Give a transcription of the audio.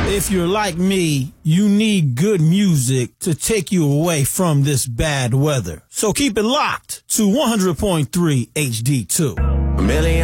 If you're like me, you need good music to take you away from this bad weather. So keep it locked to 100.3 HD2. A million